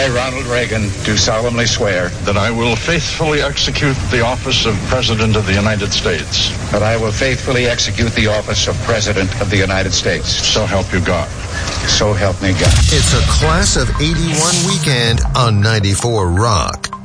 I, Ronald Reagan, do solemnly swear that I will faithfully execute the office of President of the United States. That I will faithfully execute the office of President of the United States. So help you God. So help me God. It's a Class of 81 weekend on 94 Rock.